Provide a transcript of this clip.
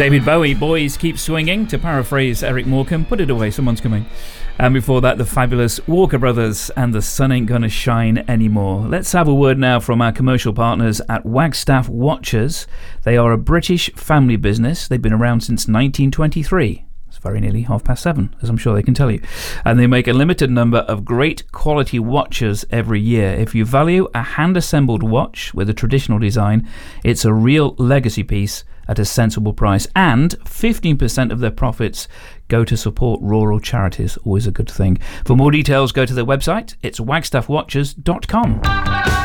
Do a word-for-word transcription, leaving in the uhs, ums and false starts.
David Bowie, Boys Keep Swinging, to paraphrase Eric Morecambe, put it away, someone's coming. And before that, the fabulous Walker Brothers and The Sun Ain't Gonna Shine Anymore. Let's have a word now from our commercial partners at Wagstaff Watches. They are a British family business. They've been around since nineteen twenty-three. It's very nearly half past seven, as I'm sure they can tell you. And they make a limited number of great quality watches every year. If you value a hand-assembled watch with a traditional design, it's a real legacy piece at a sensible price. And fifteen percent of their profits go to support rural charities. Always a good thing. For more details, go to their website. It's wagstaff watches dot com.